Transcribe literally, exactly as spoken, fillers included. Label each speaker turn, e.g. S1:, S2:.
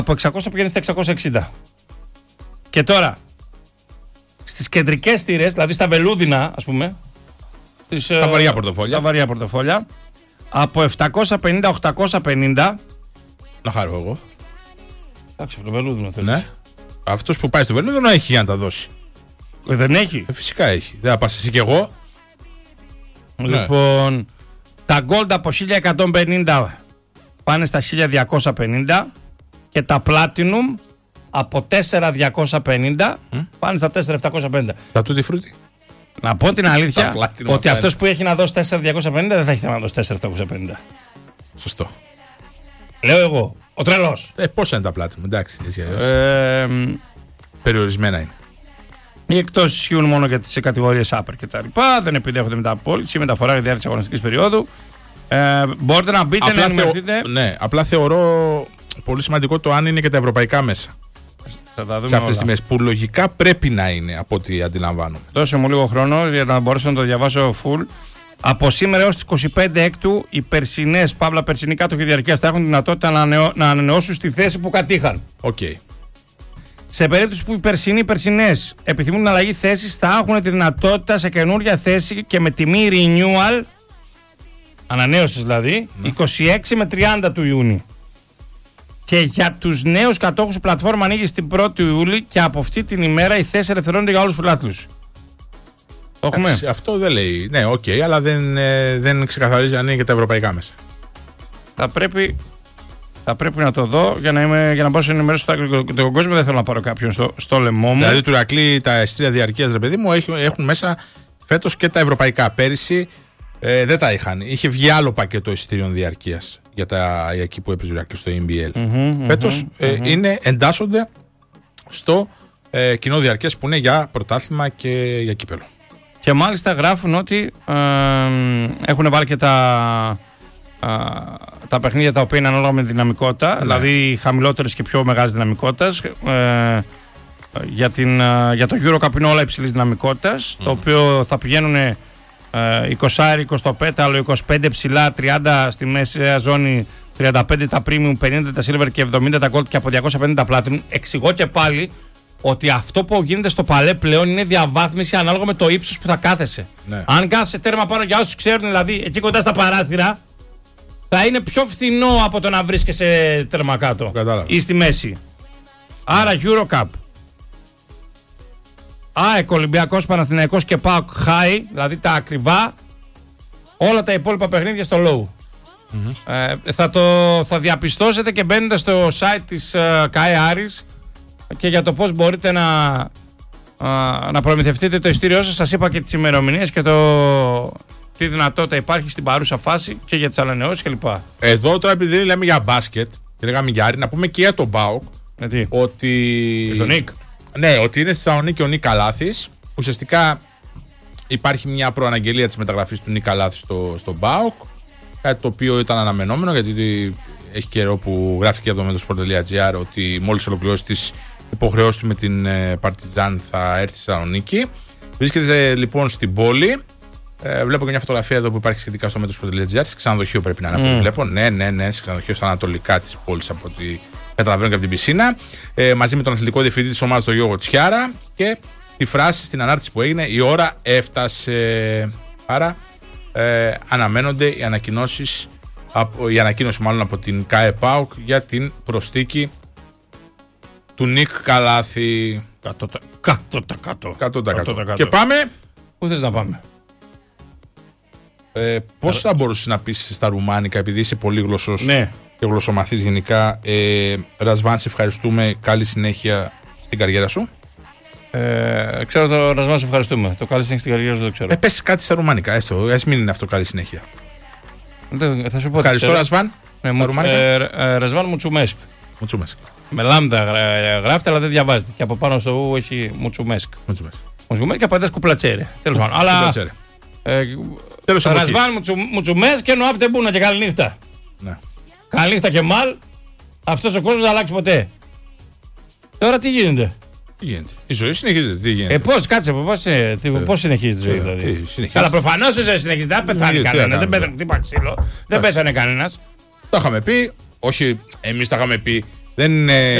S1: Από εξακόσια πηγαίνει στα εξακόσια εξήντα. Και τώρα, στις κεντρικές θύρες, δηλαδή στα βελούδινα, ας πούμε. Στις,
S2: τα βαριά πορτοφόλια.
S1: Τα βαριά πορτοφόλια. Από επτακόσια πενήντα οκτακόσια πενήντα.
S2: Να χαρώ εγώ.
S1: Εντάξει, το βελούδινο θέλεις.
S2: Ναι. Αυτός που πάει στο βελούδινο έχει για να τα δώσει.
S1: Ε, δεν έχει.
S2: Ε, φυσικά έχει. Δεν θα πας εσύ κι εγώ.
S1: Λοιπόν, ναι. Τα gold από χίλια εκατόν πενήντα πάνε στα χίλια διακόσια πενήντα και τα platinum από τέσσερα χιλιάδες διακόσια πενήντα mm. πάνε στα τέσσερα χιλιάδες επτακόσια πενήντα.
S2: Τα tutti frutti.
S1: Να πω την αλήθεια ότι αυτός που έχει να δώσει τέσσερα χιλιάδες διακόσια πενήντα δεν θα έχει να δώσει τέσσερα χιλιάδες επτακόσια πενήντα.
S2: Σωστό.
S1: Λέω εγώ, ο τρελός.
S2: Ε, πόσα είναι τα platinum, εντάξει.
S1: Ε,
S2: Περιορισμένα είναι.
S1: Οι εκτός ισχύουν μόνο για τις κατηγορίες upper και τα λοιπά. Δεν επιδέχονται μεταπώληση ή μεταφορά για διάρκεια αγωνιστικής περίοδου. Ε, μπορείτε να μπείτε απλά να ενημερωθείτε.
S2: Θεω... Ναι, απλά θεωρώ πολύ σημαντικό το αν είναι και τα ευρωπαϊκά μέσα.
S1: Θα τα δούμε
S2: σε αυτές τις
S1: όλα.
S2: τιμές που λογικά πρέπει να είναι από ό,τι αντιλαμβάνομαι.
S1: Δώσε μου λίγο χρόνο για να μπορέσω να το διαβάσω full. Από σήμερα έως τις είκοσι πέντε Έκτου οι περσινές, παύλα περσινοί κάτοχοι διαρκείας θα έχουν δυνατότητα να, ανανεώ, να ανανεώσουν στη θέση που κατήχαν.
S2: Okay.
S1: Σε περίπτωση που οι περσινοί οι περσινές επιθυμούν την αλλαγή θέσης, θα έχουν τη δυνατότητα σε καινούργια θέση και με τιμή renewal, ανανέωσης δηλαδή, ναι. είκοσι έξι με τριάντα του Ιούνιου. Και για τους νέους κατόχους η πλατφόρμα ανοίγει στην πρώτη Ιούλη και από αυτή την ημέρα η θέση ελευθερώνεται για όλους τους φιλάθλους. Το έχουμε.
S2: Άξι, αυτό δεν λέει. Ναι, οκ, okay, αλλά δεν, ε, δεν ξεκαθαρίζει αν είναι και τα ευρωπαϊκά μέσα.
S1: Θα πρέπει, θα πρέπει να το δω για να, είμαι, για να μπορέσω να ενημερώσω τον κόσμο. Δεν θέλω να πάρω κάποιον στο, στο λαιμό μου.
S2: Δηλαδή, του Ηρακλή τα εισιτήρια διαρκείας, ρε παιδί μου, έχουν, έχουν μέσα φέτος και τα ευρωπαϊκά. Πέρυσι ε, δεν τα είχαν. Είχε βγει άλλο πακέτο εισιτήριων διαρκείας για, τα, για εκεί που έπαιζε ο Ηρακλής στο N B L. Mm-hmm, φέτος mm-hmm, ε, mm-hmm. είναι, εντάσσονται στο ε, κοινό διαρκείας που είναι για πρωτάθλημα και για κύπελο.
S1: Και μάλιστα γράφουν ότι ε, έχουν βάλει και τα, ε, τα παιχνίδια τα οποία είναι ανάλογα με δυναμικότητα, ναι. Δηλαδή χαμηλότερες και πιο μεγάλες δυναμικότητας. Ε, για, την, για το EuroCup είναι όλα υψηλής δυναμικότητας, mm. το οποίο θα πηγαίνουν ε, είκοσι, είκοσι το πέταλο, είκοσι πέντε ψηλά, τριάντα στη μέση ζώνη, τριάντα πέντε τα premium, πενήντα τα silver και εβδομήντα τα gold και από διακόσια πενήντα τα platinum. Εξηγώ και πάλι ότι αυτό που γίνεται στο παλέ πλέον είναι διαβάθμιση ανάλογα με το ύψος που θα κάθεσαι. Ναι. Αν κάθεσαι τέρμα πάνω, για όσους ξέρουν, δηλαδή εκεί κοντά στα παράθυρα, θα είναι πιο φθηνό από το να βρίσκεσαι τέρμα κάτω.
S2: Κατάλαβα.
S1: Ή στη μέση. Άρα EuroCup, ΑΕΚ, Ολυμπιακός, Παναθηναϊκός και ΠΑΟΚ High, δηλαδή τα ακριβά, όλα τα υπόλοιπα παιχνίδια στο low. Mm-hmm. Ε, θα, το, θα διαπιστώσετε και μπαίνετε στο site της uh, ΚΑΕ Άρης και για το πώς μπορείτε να, α, να προμηθευτείτε το ειστήριό σας. Σας είπα και τις ημερομηνίες και το τι δυνατότητα υπάρχει στην παρούσα φάση και για τις ανανεώσεις κλπ.
S2: Εδώ τώρα, επειδή λέμε για μπάσκετ και λέγαμε για Άρη, να πούμε και για τον ΠΑΟΚ ότι.
S1: Και τον Νίκ.
S2: Ναι, ότι είναι στη Θεσσαλονίκη ο Νίκ Καλάθης. Ουσιαστικά υπάρχει μια προαναγγελία της μεταγραφής του Νίκ Καλάθη στο, στον ΠΑΟΚ. Κάτι το οποίο ήταν αναμενόμενο, γιατί έχει καιρό που γράφει και από το Metrosport.gr ότι μόλις ολοκληρώσει τις υποχρεώσεις του με την Παρτιζάν θα έρθει στη Θεσσαλονίκη. Βρίσκεται λοιπόν στην πόλη. Ε, βλέπω και μια φωτογραφία εδώ που υπάρχει σχετικά στο Metrosport.gr. Σε ξενοδοχείο πρέπει να είναι από ό,τι βλέπω. Ναι, ναι, ναι, σε ξενοδοχείο στα ανατολικά της πόλης από ό,τι καταλαβαίνω και από την πισίνα. Ε, μαζί με τον αθλητικό διευθυντή της ομάδας, τον Γιώργο Τσιάρα. Και τη φράση στην ανάρτηση που έγινε: η ώρα έφτασε. Άρα ε, αναμένονται οι ανακοινώσεις. Η ανακοίνωση μάλλον από την ΚΑΕ ΠΑΟΚ για την προσθήκη του Νίκ Καλάθη.
S1: Κάτω τα κάτω. Κάτω,
S2: κάτω, τα κάτω.
S1: κάτω.
S2: Και πάμε.
S1: Πού θες να πάμε?
S2: Ε, πώς θα μπορούσες να πεις στα ρουμάνικα, επειδή είσαι πολύ γλωσσός, ναι, και γλωσσομαθής γενικά. ε, Ρασβάν, σε ευχαριστούμε. Καλή συνέχεια στην καριέρα σου.
S1: Ε, ξέρω το Ρασβάν, σε ευχαριστούμε. Το καλή συνέχεια στην καριέρα σου δεν ξέρω.
S2: Ε, πες κάτι στα ρουμάνικα, έστω. Ας μην είναι αυτό καλή συνέχεια.
S1: Δεν, θα σου πω.
S2: Ευχαριστώ, Ρασβάν.
S1: Ναι, μου, ε, ε, Ρασβάν Μουτσουμέσκ.
S2: Μουτσουμέσκ.
S1: Με λάμδα γράφεται, αλλά δεν διαβάζεται. Και από πάνω στο ου έχει Μουτσουμέσκ. Μουτσουμέσκ και από εδώ κουπλατσέρε. Τέλος πάντων. Αλλά. Ε, Ρασβάν Μουτσουμέσκ και Νοάπτε Μπούνα και καληνύχτα.
S2: Ναι.
S1: Καληνύχτα και μάλ. Αυτός ο κόσμος δεν θα αλλάξει ποτέ. Τώρα τι γίνεται?
S2: Τι γίνεται? Η ζωή συνεχίζεται. Τι γίνεται?
S1: Ε, πώς, κάτσε, πώς, ε, ε, πώς συνεχίζεται η ζωή δηλαδή? Καλά, προφανώς η ζωή συνεχίζεται. Δεν πεθάνει κανένα. Δεν πέθανε ξύλο. Δεν πέθανε κανένας.
S2: Το είχαμε πει. Όχι, εμείς τα είχαμε πει Δεν είναι